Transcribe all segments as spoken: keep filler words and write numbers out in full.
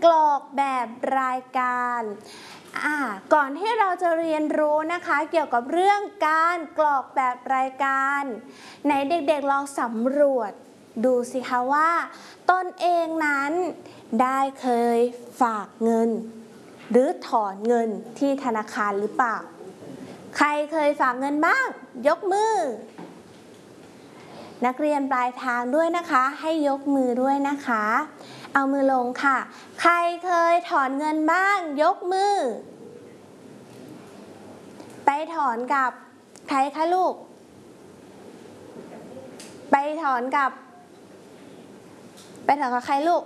กรอกแบบรายการอ่าก่อนที่เราจะเรียนรู้นะคะเกี่ยวกับเรื่องการกรอกแบบรายการไหนเด็กๆลองสำรวจดูสิคะว่าตนเองนั้นได้เคยฝากเงินหรือถอนเงินที่ธนาคารหรือเปล่าใครเคยฝากเงินบ้างยกมือนักเรียนปลายทางด้วยนะคะให้ยกมือด้วยนะคะเอามือลงค่ะใครเคยถอนเงินบ้างยกมือไปถอนกับใครคะลูกไปถอนกับไปถอนกับใครลูก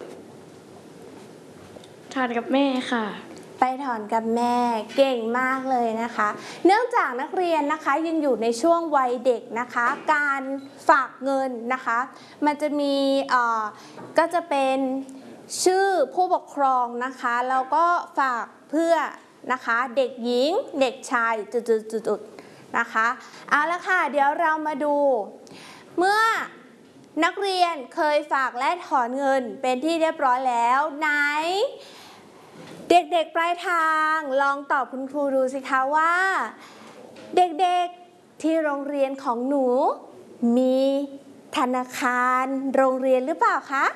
ถอนกับแม่ค่ะไปถอนกับแม่เก่งมากเลยนะคะเนื่องจากนักเรียนนะคะยังอยู่ในช่วงวัยเด็กนะคะการฝากเงินนะคะมันจะมีเอ่อก็จะเป็นชื่อผู้ปกครองนะคะแล้วก็ฝากเพื่อนะคะเด็กหญิงเด็กชายจุดๆๆนะคะเอาละค่ะเดี๋ยวเรามาดูเมื่อนักเรียนเคยฝากและถอนเงินเป็นที่เรียบร้อยแล้วไหนเด็กๆปลายทางลองตอบคุณครูดูสิคะว่าเด็กๆที่โรงเรียนของหนูมีธนาคารโรงเรียนหรือเปล่าคะ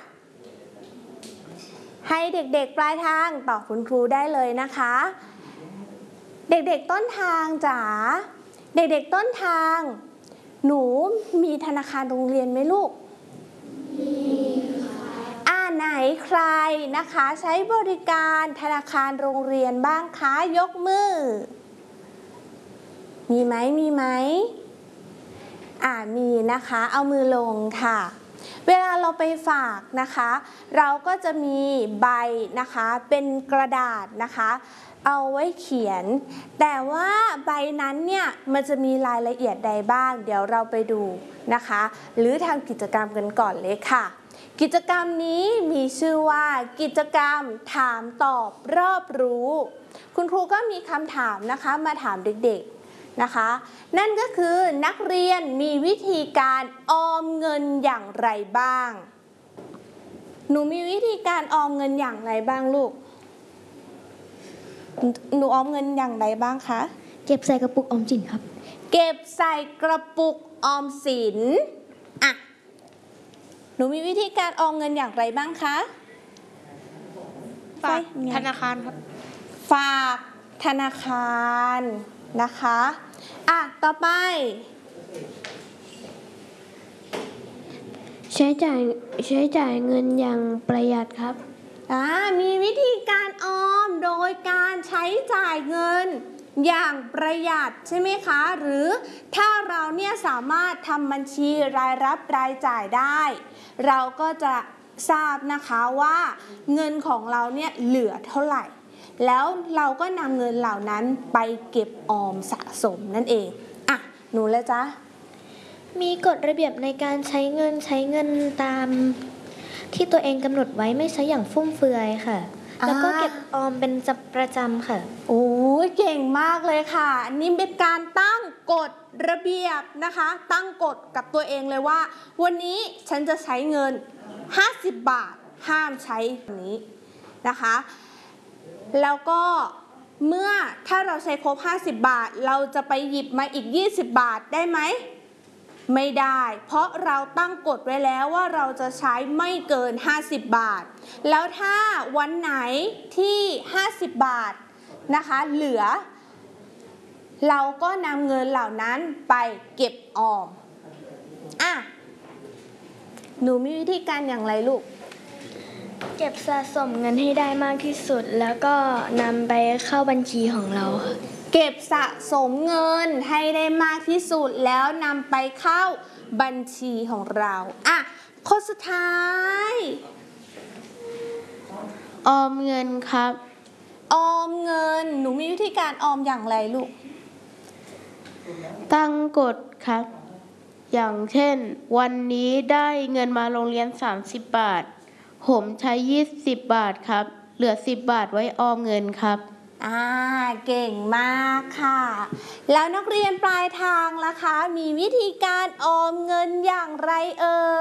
ให้เด็กๆปลายทางตอบคุณครูได้เลยนะคะเด็กๆต้นทางจ๋าเด็กๆต้นทางหนูมีธนาคารโรงเรียนไหมลูกมีค่ะอ่าไหนใครนะคะใช้บริการธนาคารโรงเรียนบ้างคะยกมือมีไหมมีไหมอ่ามีนะคะเอามือลงค่ะเวลาเราไปฝากนะคะเราก็จะมีใบนะคะเป็นกระดาษนะคะเอาไว้เขียนแต่ว่าใบนั้นเนี่ยมันจะมีรายละเอียดใดบ้างเดี๋ยวเราไปดูนะคะหรือทำกิจกรรมกันก่อนเลยค่ะกิจกรรมนี้มีชื่อว่ากิจกรรมถามตอบรอบรู้คุณครูก็มีคำถามนะคะมาถามเด็กๆนะคะนั่นก็คือนักเรียนมีวิธีการออมเงินอย่างไรบ้างหนูมีวิธีการออมเงินอย่างไรบ้างลูกหนูออมเงินอย่างไรบ้างคะเก็บใส่กระปุกออมสินครับเก็บใส่กระปุกออมสินอ่ะหนูมีวิธีการออมเงินอย่างไรบ้างคะฝากธนาคารครับฝากธนาคารนะคะอ่ะต่อไปใช้จ่ายใช้จ่ายเงินอย่างประหยัดครับอ่ามีวิธีการออมโดยการใช้จ่ายเงินอย่างประหยัดใช่ไหมคะหรือถ้าเราเนี่ยสามารถทำบัญชีรายรับรายจ่ายได้เราก็จะทราบนะคะว่าเงินของเราเนี่ยเหลือเท่าไหร่แล้วเราก็นำเงินเหล่านั้นไปเก็บออมสะสมนั่นเองอ่ะหนูแล้วจ๊ะมีกฎระเบียบในการใช้เงินใช้เงินตามที่ตัวเองกำหนดไว้ไม่ใช้อย่างฟุ่มเฟือยค่ะแล้วก็เก็บออมเป็นประจำค่ะโอ้ยเก่งมากเลยค่ะอันนี้เป็นการตั้งกฎระเบียบนะคะตั้งกฎกับตัวเองเลยว่าวันนี้ฉันจะใช้เงินห้าสิบบาทห้ามใช้แบบนี้นะคะแล้วก็เมื่อถ้าเราใช้ครบห้าสิบบาทเราจะไปหยิบมาอีกยี่สิบบาทได้ไหมไม่ได้เพราะเราตั้งกฎไว้แล้วว่าเราจะใช้ไม่เกินห้าสิบบาทแล้วถ้าวันไหนที่ห้าสิบบาทนะคะเหลือเราก็นำเงินเหล่านั้นไปเก็บออมอ่ะหนูมีวิธีการอย่างไรลูกเก็บสะสมเงินให้ได้มากที่สุดแล้วก็นำไปเข้าบัญชีของเราค่ะเก็บสะสมเงินให้ได้มากที่สุดแล้วนำไปเข้าบัญชีของเราอ่ะข้อสุดท้ายออมเงินครับออมเงินหนูมีวิธีการออมอย่างไรลูกตั้งกฎครับอย่างเช่นวันนี้ได้เงินมาโรงเรียนสามสิบบาทผมใช้ยี่สิบบาทครับเหลือสิบบาทไว้ออมเงินครับอ่าเก่งมากค่ะแล้วนักเรียนปลายทางล่ะคะมีวิธีการออมเงินอย่างไรเอ่ย